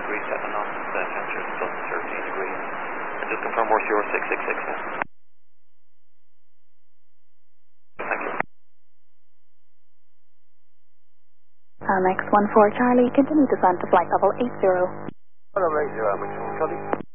degrees 7 knots, temperature is plus 13 degrees. And just confirm where's your 666, yeah? Thank you. Amex 14 Charlie, continue descent to flight level 80. Level 80, Amex 1 Charlie.